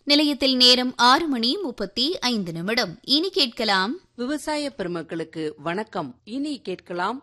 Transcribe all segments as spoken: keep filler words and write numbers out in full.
நிலையத்தில் நேரம் ஆறு மணி முப்பத்தி ஐந்து நிமிடம். இனி கேட்கலாம் விவசாய பெருமக்களுக்கு வணக்கம். இனி கேட்கலாம்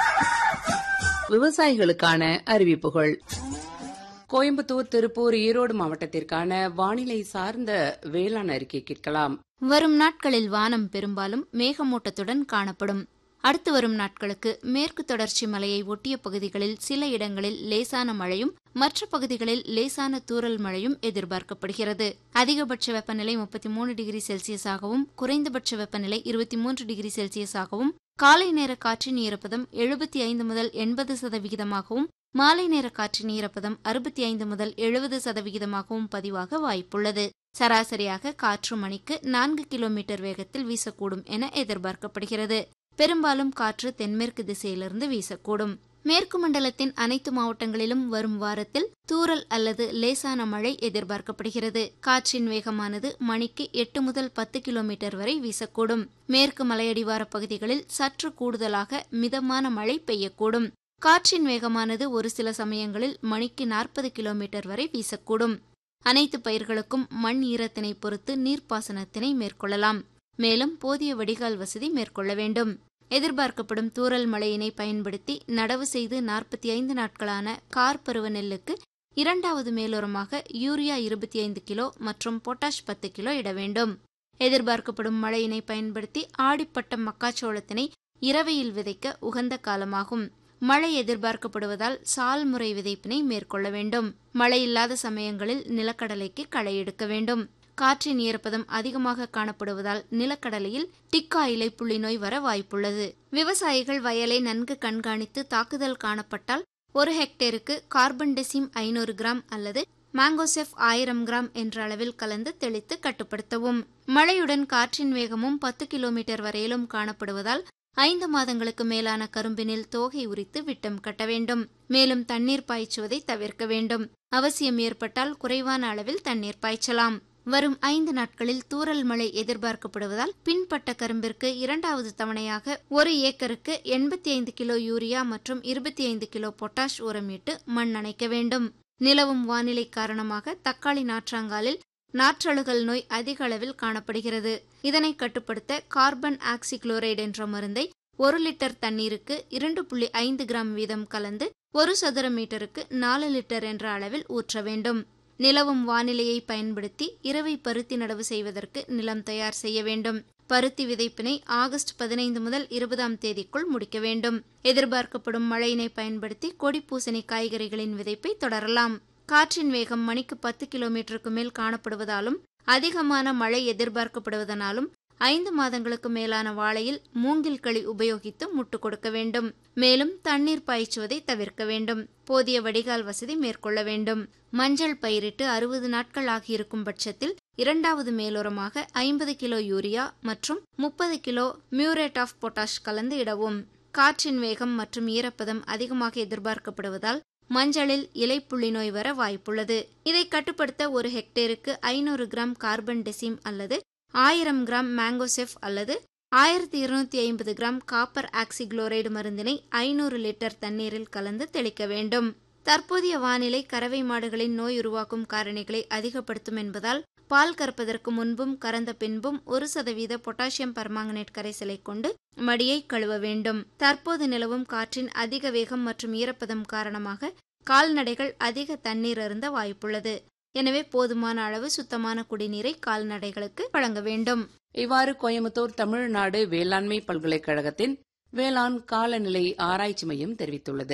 விவசாயிகளுக்கான அறிவிப்புகள். கோயம்புத்தூர், திருப்பூர், ஈரோடு மாவட்டத்திற்கான வானிலை சார்ந்த வேளாண் அறிக்கை கேட்கலாம். வரும் நாட்களில் வானம் பெரும்பாலும் மேகமூட்டத்துடன் காணப்படும். அடுத்து வரும் நாட்களுக்கு மேற்கு தொடர்ச்சி மலையை ஒட்டிய பகுதிகளில் சில இடங்களில் லேசான மழையும் மற்ற பகுதிகளில் லேசான தூறல் மழையும் எதிர்பார்க்கப்படுகிறது. அதிகபட்ச வெப்பநிலை முப்பத்தி மூன்று டிகிரி செல்சியஸாகவும் குறைந்தபட்ச வெப்பநிலை இருபத்தி மூன்று டிகிரி செல்சியஸாகவும் காலை நேர காற்றின் ஈரப்பதம் எழுபத்தி ஐந்து முதல் எண்பது சதவிகிதமாகவும் மாலை நேர காற்றின் ஈரப்பதம் அறுபத்தி ஐந்து முதல் எழுபது சதவிகிதமாகவும் பதிவாக வாய்ப்புள்ளது. சராசரியாக காற்று மணிக்கு நான்கு கிலோமீட்டர் வேகத்தில் வீசக்கூடும் என எதிர்பார்க்கப்படுகிறது. பெரும்பாலும் காற்று தென்மேற்கு திசையிலிருந்து வீசக்கூடும். மேற்கு மண்டலத்தின் அனைத்து மாவட்டங்களிலும் வரும் வாரத்தில் தூறல் அல்லது லேசான மழை எதிர்பார்க்கப்படுகிறது. காற்றின் வேகமானது மணிக்கு எட்டு முதல் பத்து கிலோமீட்டர் வரை வீசக்கூடும். மேற்கு மலையடிவார பகுதிகளில் சற்று கூடுதலாக மிதமான மழை பெய்யக்கூடும். காற்றின் வேகமானது ஒரு சில சமயங்களில் மணிக்கு நாற்பது கிலோமீட்டர் வரை வீசக்கூடும். அனைத்து பயிர்களுக்கும் மண் ஈரத்தினை பொறுத்து நீர்ப்பாசனத்தினை மேற்கொள்ளலாம். மேலும் போதிய வடிகால் வசதி மேற்கொள்ள வேண்டும். எதிர்பார்க்கப்படும் தூறல் மழையினை பயன்படுத்தி நடவு செய்து நாற்பத்தி ஐந்து நாட்களான கார் பருவ நெல்லுக்கு இரண்டாவது மேலுரமாக யூரியா இருபத்தி ஐந்து கிலோ மற்றும் பொட்டாஷ் பத்து கிலோ இட வேண்டும். எதிர்பார்க்கப்படும் மழையினை பயன்படுத்தி ஆடிப்பட்டம் மக்காச்சோளத்தினை இரவையில் விதைக்க உகந்த காலமாகும். மழை எதிர்பார்க்கப்படுவதால் சால் முறை விதைப்பினை மேற்கொள்ள வேண்டும். மழை இல்லாத சமயங்களில் நிலக்கடலைக்கு களை எடுக்க வேண்டும். காற்றின் ஈரப்பதம் அதிகமாக காணப்படுவதால் நிலக்கடலையில் டிக்கா இலைப்புள்ளி நோய் வர வாய்ப்புள்ளது. விவசாயிகள் வயலை நன்கு கண்காணித்து தாக்குதல் காணப்பட்டால் ஒரு ஹெக்டேருக்கு கார்பன்டெசிம் ஐநூறு கிராம் அல்லது மாங்கோசெஃப் ஆயிரம் கிராம் என்ற அளவில் கலந்து தெளித்து கட்டுப்படுத்தவும். மழையுடன் காற்றின் வேகமும் பத்து கிலோமீட்டர் வரையிலும் காணப்படுவதால் ஐந்து மாதங்களுக்கு மேலான கரும்பினில் தோகை உரித்து விட்டம் கட்ட வேண்டும். மேலும் தண்ணீர் பாய்ச்சுவதை தவிர்க்க வேண்டும். அவசியம் ஏற்பட்டால் குறைவான அளவில் தண்ணீர் பாய்ச்சலாம். வரும் ஐந்து நாட்களில் தூறல் மழை எதிர்பார்க்கப்படுவதால் பின்பட்ட கரும்பிற்கு இரண்டாவது தவணையாக ஒரு ஏக்கருக்கு எண்பத்தி ஐந்து கிலோ யூரியா மற்றும் இருபத்தி ஐந்து கிலோ பொட்டாஷ் உரமிட்டு மண் அணைக்க வேண்டும். நிலவும் வானிலை காரணமாக தக்காளி நாற்றாங்காலில் நாற்றழுகல் நோய் அதிக அளவில் காணப்படுகிறது. இதனை கட்டுப்படுத்த கார்பன் ஆக்சிகுளோரைடு என்ற மருந்தை ஒரு லிட்டர் தண்ணீருக்கு இரண்டு புள்ளி ஐந்து கிராம் வீதம் கலந்து ஒரு சதுர மீட்டருக்கு நாலு லிட்டர் என்ற அளவில் ஊற்ற வேண்டும். நிலவும் வானிலையை பயன்படுத்தி இரவை பருத்தி நடவு செய்வதற்கு நிலம் தயார் செய்ய வேண்டும். பருத்தி விதைப்பினை ஆகஸ்ட் பதினைந்து முதல் இருபதாம் தேதிக்குள் முடிக்க வேண்டும். எதிர்பார்க்கப்படும் மழையினை பயன்படுத்தி கொடி பூசணி காய்கறிகளின் விதைப்பை தொடரலாம். காற்றின் வேகம் மணிக்கு பத்து கிலோமீட்டருக்கு மேல் காணப்படுவதாலும் அதிகமான மழை எதிர்பார்க்கப்படுவதனாலும் ஐந்து மாதங்களுக்கு மேலான வாழையில் மூங்கில் களி உபயோகித்து முட்டு கொடுக்க வேண்டும். மேலும் தண்ணீர் பாய்ச்சுவதை தவிர்க்க வேண்டும். போதிய வடிகால் வசதி மேற்கொள்ள வேண்டும். மஞ்சள் பயிரிட்டு அறுபது நாட்கள் ஆகியிருக்கும் பட்சத்தில் இரண்டாவது மேலுரமாக ஐம்பது கிலோ யூரியா மற்றும் முப்பது கிலோ மியூரேட் ஆஃப் பொட்டாஷ் கலந்து இடவும். காற்றின் வேகம் மற்றும் ஈரப்பதம் அதிகமாக எதிர்பார்க்கப்படுவதால் மஞ்சளில் இலைப்புள்ளி நோய் வர வாய்ப்புள்ளது. இதை கட்டுப்படுத்த ஒரு ஹெக்டேருக்கு ஐநூறு கிராம் கார்பன் டெசிம் அல்லது ஆயிரம் கிராம் மாங்கோசெஃப் அல்லது ஆயிரத்தி இருநூத்தி ஐம்பது கிராம் காப்பர் ஆக்சிகுளோரைடு மருந்தினை ஐநூறு லிட்டர் தண்ணீரில் கலந்து தெளிக்க வேண்டும். தற்போதைய வானிலை கறவை மாடுகளின் நோய் உருவாக்கும் காரணிகளை அதிகப்படுத்தும் என்பதால் பால் கறப்பதற்கு முன்பும் கறந்த பின்பும் ஒரு சதவீத பொட்டாசியம் பர்மாங்கனேட் கரைசலை கொண்டு மடியை கழுவ வேண்டும். தற்போது நிலவும் காற்றின் அதிக வேகம் மற்றும் ஈரப்பதம் காரணமாக கால்நடைகள் அதிக தண்ணீர் அருந்த வாய்ப்புள்ளது. எனவே போதுமான அளவு சுத்தமான குடிநீரை கால்நடைகளுக்கு வழங்க வேண்டும். இவ்வாறு கோயம்புத்தூர் தமிழ்நாடு வேளாண்மை பல்கலைக்கழகத்தின் வேளாண் காலநிலை ஆராய்ச்சி மையம் தெரிவித்துள்ளது.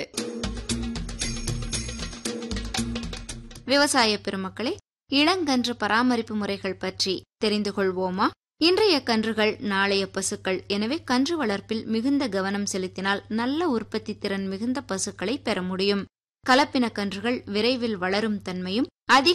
விவசாய பெருமக்களே, இளங்கன்று பராமரிப்பு முறைகள் பற்றி தெரிந்து கொள்வோமா? இன்றைய கன்றுகள் நாளைய பசுக்கள். எனவே கன்று வளர்ப்பில் மிகுந்த கவனம் செலுத்தினால் நல்ல உற்பத்தி திறன் மிகுந்த பசுக்களை பெற முடியும். கலப்பின கன்றுகள் விரைவில் வளரும் தன்மையும் அதிக